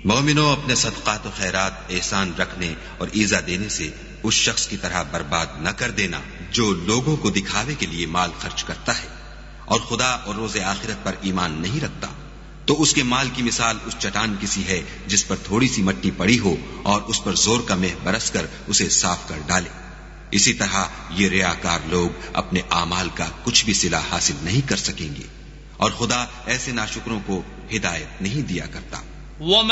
मोमिनो, अपने सदकात और खैरात एहसान रखने और ईजा देने से उस शख्स की तरह बर्बाद न कर देना जो लोगों को दिखावे के लिए माल खर्च करता है और खुदा और रोज़े आखिरत पर ईमान नहीं रखता, तो उसके माल की मिसाल उस चट्टान की सी है जिस पर थोड़ी सी मट्टी पड़ी हो और उस पर जोर का मेह बरस कर उसे साफ कर डाले। इसी तरह ये रियाकार लोग अपने आमाल का कुछ भी सिला हासिल नहीं कर सकेंगे और खुदा ऐसे नाशुकरों को हिदायत नहीं दिया करता।